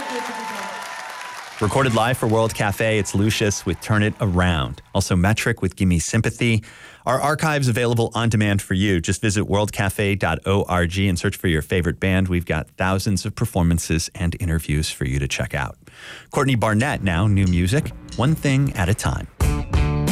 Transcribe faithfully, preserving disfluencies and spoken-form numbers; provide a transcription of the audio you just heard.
Recorded live for World Cafe, it's Lucius with Turn It Around. Also Metric with Gimme Sympathy. Our archive's available on demand for you. Just visit world cafe dot org and search for your favorite band. We've got thousands of performances and interviews for you to check out. Courtney Barnett now, new music, One Thing at a Time.